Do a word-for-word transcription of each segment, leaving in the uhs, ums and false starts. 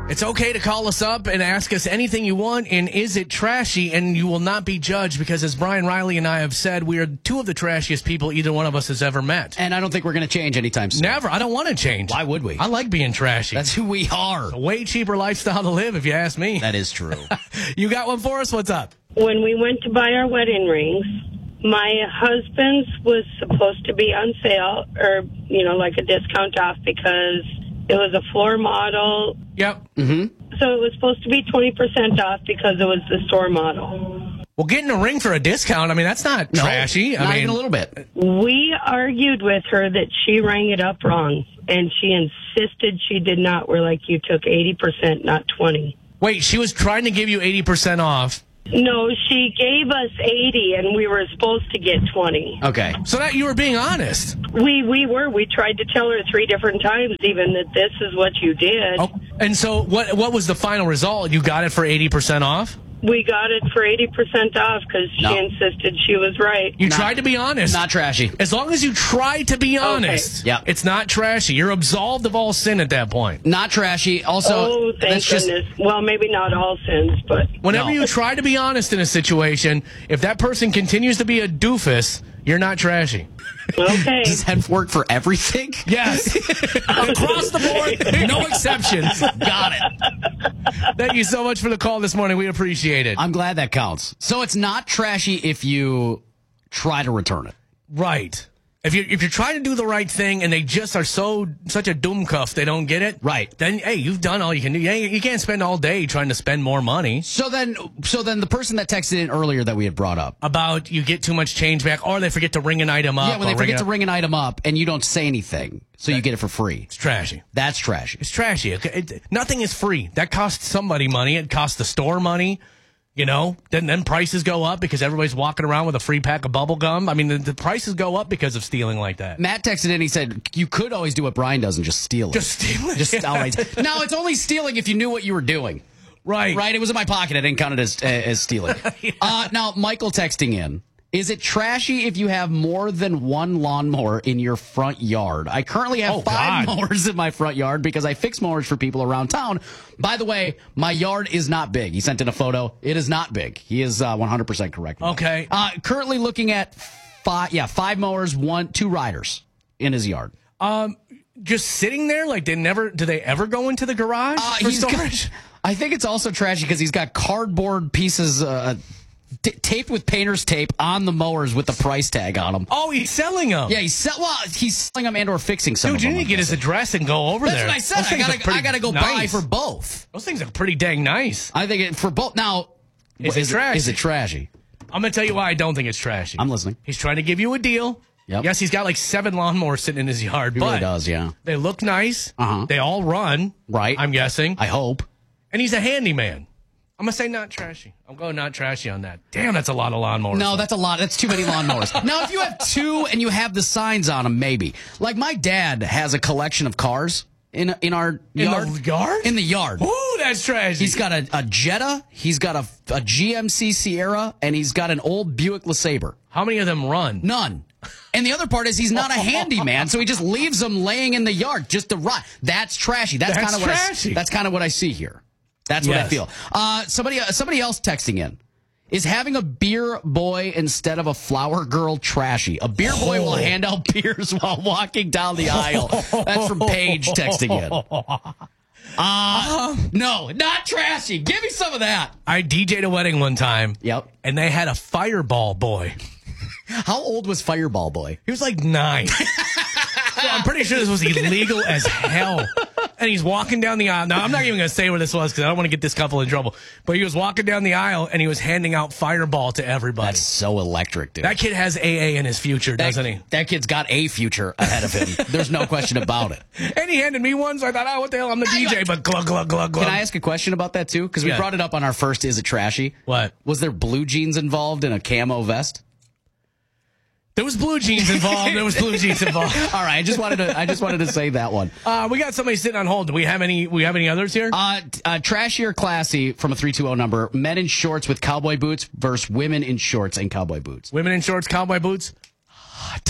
It's okay to call us up and ask us anything you want, and is it trashy? And you will not be judged because, as Brian Riley and I have said, we are two of the trashiest people either one of us has ever met. And I don't think we're going to change anytime soon. Never. I don't want to change. Why would we? I like being trashy. That's who we are. It's a way cheaper lifestyle to live, if you ask me. That is true. You got one for us? What's up? When we went to buy our wedding rings, my husband's was supposed to be on sale, or, you know, like a discount off, because it was a floor model. Yep. Mm-hmm. So it was supposed to be twenty percent off because it was the store model. Well, getting a ring for a discount, I mean, that's not No, trashy. I not mean, even a little bit. We argued with her that she rang it up wrong, and she insisted she did not. We're like, you took eighty percent, not twenty. Wait, she was trying to give you eighty percent off. No, she gave us eighty, and we were supposed to get twenty. Okay. So that you were being honest. We we were. We tried to tell her three different times even that this is what you did. Oh, and so what What was the final result? You got it for eighty percent off? We got it for eighty percent off because she No. insisted she was right. You Not- tried to be honest. Not trashy. As long as you try to be honest, Yeah. it's not trashy. You're absolved of all sin at that point. Not trashy. Also, Oh, thank that's just goodness. Well, maybe not all sins, but Whenever No. you try to be honest in a situation, if that person continues to be a doofus, you're not trashy. okay. does that work for everything? Yes. Across the board, no exceptions. Got it. Thank you so much for the call this morning. We appreciate it. I'm glad that counts. So it's not trashy if you try to return it. Right. If you're, if you're trying to do the right thing and they just are so such a doomcuff they don't get it, Right. then, hey, you've done all you can do. You ain't- you can't spend all day trying to spend more money. So then, so then the person that texted in earlier that we had brought up. About you get too much change back, or they forget to ring an item up. Yeah, when or they forget ring to a- ring an item up and you don't say anything, so you get it for free. It's trashy. That's trashy. It's trashy. It, it, nothing is free. That costs somebody money. It costs the store money. You know, then then prices go up because everybody's walking around with a free pack of bubble gum. I mean, the, the prices go up because of stealing like that. Matt texted in. He said you could always do what Brian does and just steal it. Just steal it. Just Yeah. always. No, it's only stealing if you knew what you were doing. Right. Right. It was in my pocket. I didn't count it as uh, as stealing. Yeah. uh, now, Michael texting in. Is it trashy if you have more than one lawnmower in your front yard? I currently have Oh, five God. mowers in my front yard because I fix mowers for people around town. By the way, my yard is not big. He sent in a photo. It is not big. He is uh, one hundred percent correct. with that. Okay. Uh, currently looking at five, yeah, five mowers, one, two riders in his yard. Um, just sitting there, like they never. Do they ever go into the garage Uh, for he's got- storage? I think it's also trashy because he's got cardboard pieces uh, t- taped with painter's tape on the mowers with the price tag on them. Oh, he's selling them. Yeah, he's sell- well, he's selling them and or fixing some. Dude, of you them, need to get his address and go over That's there. what I said. Those I things gotta, are pretty I gotta go buy nice. for both. Those things are pretty dang nice. I think it, for both. Now, Is it trashy? Is it trashy? I'm gonna tell you why I don't think it's trashy. I'm listening. He's trying to give you a deal. Yep. Yes, he's got like seven lawnmowers sitting in his yard, He but really does, yeah. they look nice. Uh-huh. They all run. Right. I'm guessing. I hope. And he's a handyman. I'm going to say not trashy. I'm going not trashy on that. Damn, that's a lot of lawnmowers. No, that's a lot. That's too many lawnmowers. Now, if you have two and you have the signs on them, maybe. Like my dad has a collection of cars in in our In yard. the yard? In the yard. Ooh, that's trashy. He's got a, a Jetta, he's got a, a G M C Sierra, and he's got an old Buick LeSabre. How many of them run? None. And the other part is he's not a handyman, so he just leaves them laying in the yard just to rot. That's trashy. That's, That's kind of what I, trashy. that's kind of what I see here. That's what I Yes. feel. Uh, somebody uh, somebody else texting in. Is having a beer boy instead of a flower girl trashy? A beer boy will hand out beers while walking down the aisle. That's from Paige texting in. Uh, no, not trashy. Give me some of that. I D J'd a wedding one time. Yep. And they had a fireball boy. How old was Fireball Boy? He was like nine. So I'm pretty sure this was illegal as hell. And he's walking down the aisle. Now, I'm not even going to say where this was because I don't want to get this couple in trouble. But he was walking down the aisle and he was handing out Fireball to everybody. That's so electric, dude. That kid has A A in his future, That- doesn't he? That kid's got a future ahead of him. There's no question about it. And he handed me one, so I thought, oh, what the hell? I'm the D J, but glug, glug, glug, glug. Can I ask a question about that, too? Because we Yeah. brought it up on our first Is It Trashy? What? Was there blue jeans involved in a camo vest? There was blue jeans involved. There was blue jeans involved. All right, I just wanted to I just wanted to say that one. Uh, we got somebody sitting on hold. Do we have any we have any others here? Uh, t- uh, trashy or classy from a three two zero number. Men in shorts with cowboy boots versus women in shorts and cowboy boots. Women in shorts, cowboy boots. Hot.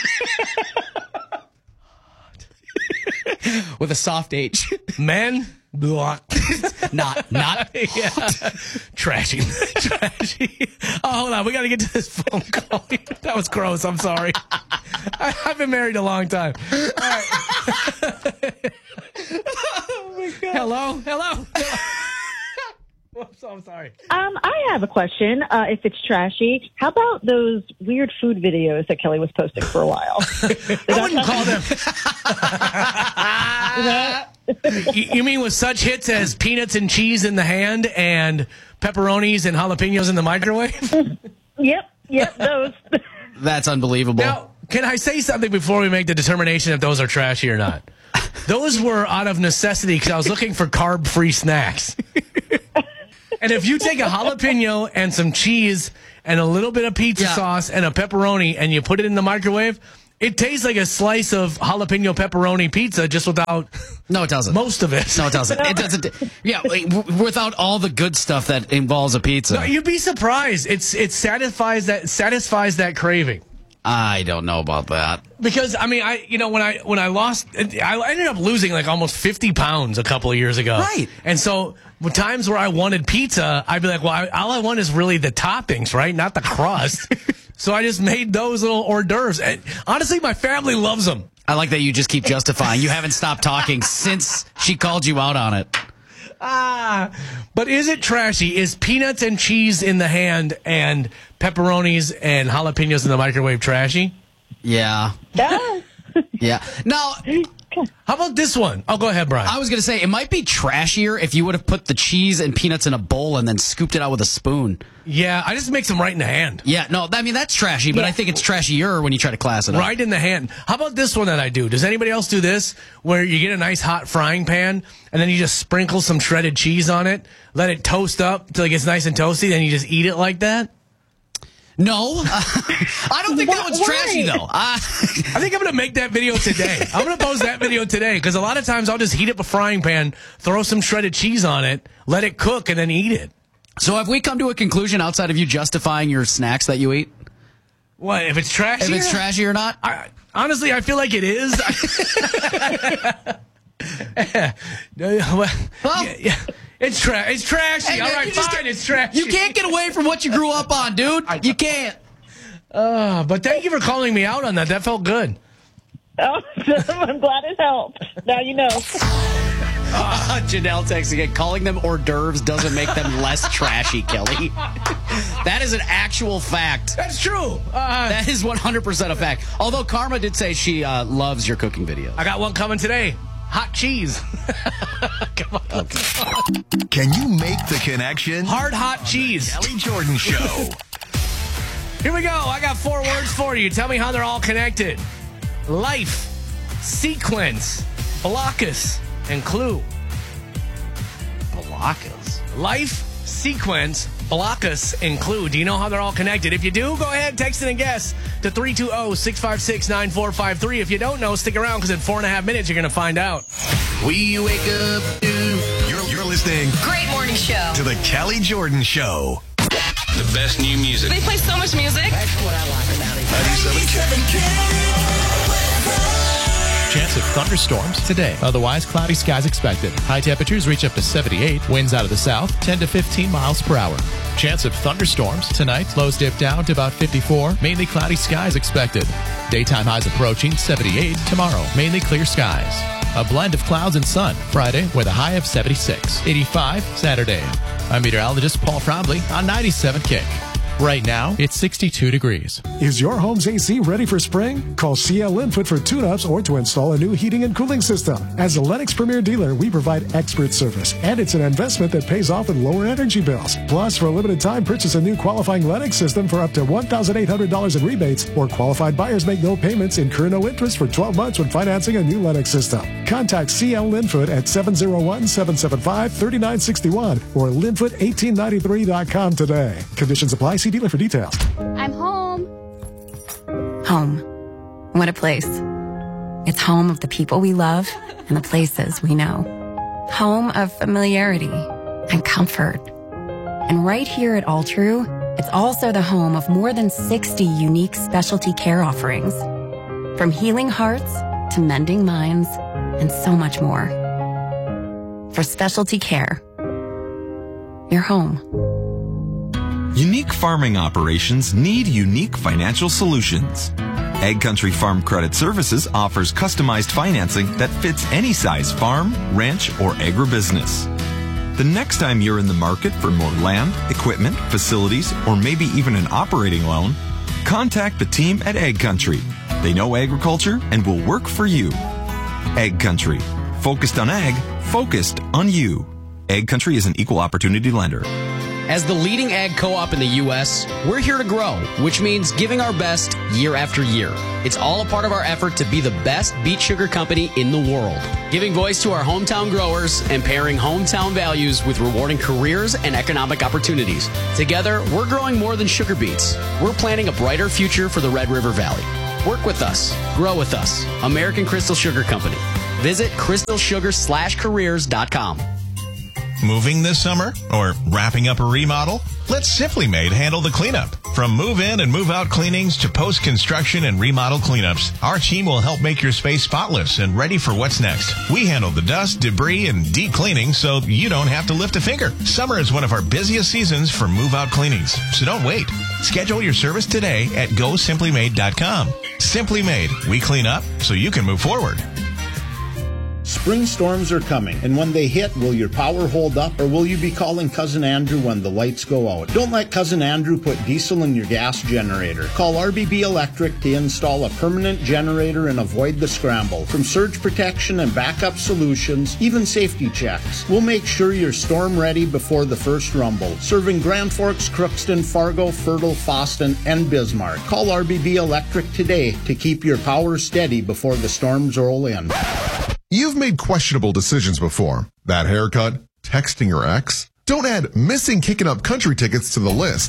With a soft H. Men Blah. Not, not. Yeah. Trashy. Trashy. Oh, hold on. We got to get to this phone call. That was gross. I'm sorry. I, I've been married a long time. All right. Oh, my God. Hello? Hello? Hello? Whoops, I'm sorry. Um, I have a question. Uh, if it's trashy, how about those weird food videos that Kelly was posting for a while? I wouldn't call them. you, you mean with such hits as peanuts and cheese in the hand and pepperonis and jalapenos in the microwave? Yep, yep, those. That's unbelievable. Now, can I say something before we make the determination if those are trashy or not? Those were out of necessity because I was looking for carb-free snacks. And if you take a jalapeno and some cheese and a little bit of pizza Yeah. sauce and a pepperoni and you put it in the microwave, it tastes like a slice of jalapeno pepperoni pizza just without No, it doesn't. most of it. No, it doesn't. It doesn't. Yeah, w- without all the good stuff that involves a pizza. No, you'd be surprised. It's it satisfies that satisfies that craving. I don't know about that. Because I mean, I you know when I when I lost, I ended up losing like almost fifty pounds a couple of years ago. Right. And so with times where I wanted pizza, I'd be like, well, I, all I want is really the toppings, right, not the crust. So I just made those little hors d'oeuvres. And honestly, my family loves them. I like that you just keep justifying. You haven't stopped talking since she called you out on it. Ah, but is it trashy? Is peanuts and cheese in the hand and pepperonis and jalapenos in the microwave trashy? Yeah. Yeah. Yeah. Now, How about this one? Oh, go ahead, Brian. I was going to say, it might be trashier if you would have put the cheese and peanuts in a bowl and then scooped it out with a spoon. Yeah, I just mix them right in the hand. Yeah, no, I mean, that's trashy, but I think it's trashier when you try to class it up. Right in the hand. How about this one that I do? Does anybody else do this? Where you get a nice hot frying pan and then you just sprinkle some shredded cheese on it, let it toast up till it gets nice and toasty, then you just eat it like that? No, I don't think that one's Why? trashy, though. Uh, I think I'm going to make that video today. I'm going to post that video today because a lot of times I'll just heat up a frying pan, throw some shredded cheese on it, let it cook, and then eat it. so have we come to a conclusion outside of you justifying your snacks that you eat? What, if it's trashy? If it's trashy or not? I, honestly, I feel like it is. well, yeah, yeah. It's, tra- it's trashy. Hey, All man, right, you just fine, can't- it's trashy. You can't get away from what you grew up on, dude. You can't. Uh, but thank you for calling me out on that. That felt good. Oh, I'm glad it helped. Now you know. Uh, Janelle texting it, calling them hors d'oeuvres doesn't make them less trashy, Kelly. That is an actual fact. That's true. Uh, That is one hundred percent a fact. Although Karma did say she uh, loves your cooking videos. I got one coming today. Hot cheese. Come on. Okay. Can you make the connection? Hard hot cheese. Kelly Jordan Show. Here we go. I got four words for you. Tell me how they're all connected. Life, sequence, blockus, and clue. Blockas. Life, sequence, blockus, and clue. Do you know how they're all connected? If you do, go ahead, text it and guess to three two zero, six five six, nine four five three. If you don't know, stick around because in four and a half minutes, you're going to find out. We wake up to. You're, you're listening Great morning show. to the Kelly Jordan Show. The best new music. They play so much music. Chance of thunderstorms today. Otherwise, cloudy skies expected. High temperatures reach up to seventy-eight. Winds out of the south, ten to fifteen miles per hour. Chance of thunderstorms tonight. Lows dip down to about fifty-four. Mainly cloudy skies expected. Daytime highs approaching seventy-eight. Tomorrow, mainly clear skies. A blend of clouds and sun. Friday, with a high of seventy-six. eighty-five Saturday. I'm meteorologist Paul Frombley on ninety-seven Kick. Right now, it's sixty-two degrees. Is your home's A C ready for spring? Call C L Input for tune-ups or to install a new heating and cooling system. As a Lennox Premier dealer, we provide expert service, and it's an investment that pays off with lower energy bills. Plus, for a limited time, purchase a new qualifying Lennox system for up to one thousand eight hundred dollars in rebates, or qualified buyers make no payments, incur no interest for twelve months when financing a new Lennox system. Contact C L Linfoot at seven oh one, seven seven five, three nine six one or linfoot eighteen ninety-three dot com today. Conditions apply. See dealer for details. I'm home. Home. What a place. It's home of the people we love and the places we know. Home of familiarity and comfort. And right here at All True, it's also the home of more than sixty unique specialty care offerings. From healing hearts to mending minds and so much more. for specialty care. Your home. Unique farming operations need unique financial solutions. Ag Country Farm Credit Services offers customized financing that fits any size farm, ranch, or agribusiness. The next time you're in the market for more land, equipment, facilities, or maybe even an operating loan, contact the team at Ag Country. They know agriculture and will work for you. Ag Country. Focused on ag, focused on you. Ag Country is an equal opportunity lender. As the leading ag co-op in the U S, we're here to grow, which means giving our best year after year. It's all a part of our effort to be the best beet sugar company in the world, giving voice to our hometown growers and pairing hometown values with rewarding careers and economic opportunities. Together, we're growing more than sugar beets. We're planning a brighter future for the Red River Valley. Work with us. Grow with us. American Crystal Sugar Company. Visit crystal sugar slash careers dot com. Moving this summer or wrapping up a remodel? Let Simply Made handle the cleanup. From move-in and move-out cleanings to post-construction and remodel cleanups, our team will help make your space spotless and ready for what's next. We handle the dust, debris, and deep cleaning so you don't have to lift a finger. Summer is one of our busiest seasons for move-out cleanings, so don't wait. Schedule your service today at go simply made dot com. Simply Made. We clean up so you can move forward. Spring storms are coming, and when they hit, will your power hold up, or will you be calling Cousin Andrew when the lights go out? Don't let Cousin Andrew put diesel in your gas generator. Call R B B Electric to install a permanent generator and avoid the scramble. From surge protection and backup solutions, even safety checks, we'll make sure you're storm ready before the first rumble. Serving Grand Forks, Crookston, Fargo, Fertile, Foston, and Bismarck. Call R B B Electric today to keep your power steady before the storms roll in. You've made questionable decisions before. That haircut, texting your ex. Don't add missing Kickin' Up Country tickets to the list.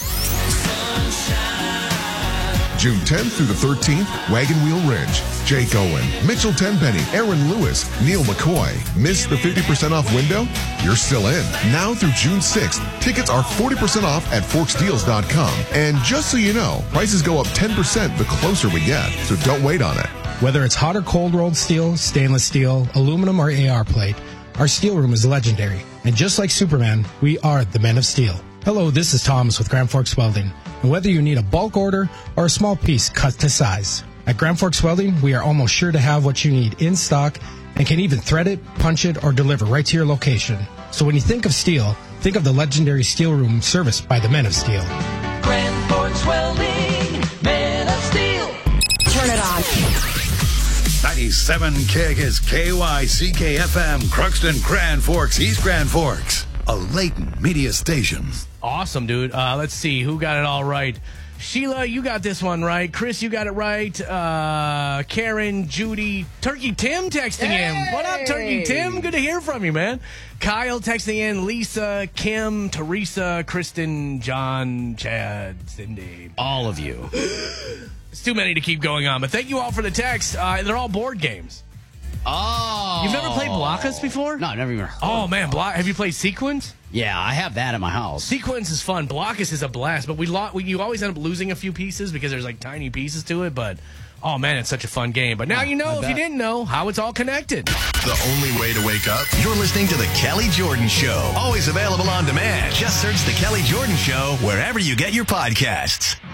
June tenth through the thirteenth, Wagon Wheel Ridge, Jake Owen, Mitchell Tenpenny, Aaron Lewis, Neil McCoy. Miss the fifty percent off window? You're still in. Now through June sixth, tickets are forty percent off at forks deals dot com. And just so you know, prices go up ten percent the closer we get, so don't wait on it. Whether it's hot or cold rolled steel, stainless steel, aluminum, or A R plate, our steel room is legendary. And just like Superman, we are the men of steel. Hello, this is Thomas with Grand Forks Welding. And whether you need a bulk order or a small piece cut to size, at Grand Forks Welding, we are almost sure to have what you need in stock and can even thread it, punch it, or deliver right to your location. So when you think of steel, think of the legendary steel room serviced by the men of steel. Grand Forks Welding, men of steel. Turn it on. ninety-seven K is K Y C K F M, Crookston, Grand Forks, East Grand Forks, a latent media station. Awesome, dude. Uh, let's see who got it all right. Sheila, you got this one right. Chris, you got it right. Uh, Karen, Judy, Turkey Tim texting hey! in. What up, Turkey Tim? Good to hear from you, man. Kyle texting in. Lisa, Kim, Teresa, Kristen, John, Chad, Cindy. All of you. It's too many to keep going on, but thank you all for the text. Uh, they're all board games. Oh. You've never played Blockus before? No, I've never even heard. Oh, man. Block- have you played Sequence? Yeah, I have that at my house. Sequence is fun. Blockus is a blast, but we, lo- we you always end up losing a few pieces because there's like tiny pieces to it, but oh, man, it's such a fun game. But now yeah, you know, I if bet. you didn't know, how it's all connected. The only way to wake up? You're listening to The Kelly Jordan Show. Always available on demand. Just search The Kelly Jordan Show wherever you get your podcasts.